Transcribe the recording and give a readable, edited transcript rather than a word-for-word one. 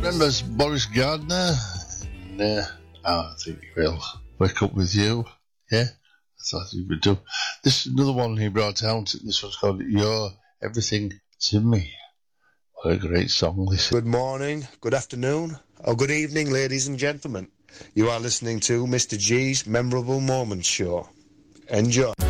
Remembers Boris Gardner? No, I think he will. Wake Up With You. Yeah, I thought he would do. This is another one he brought out. This one's called You're Everything to Me. What a great song this is. Good morning, good afternoon, or good evening, ladies and gentlemen. You are listening to Mr. G's Memorable Moments Show. Enjoy.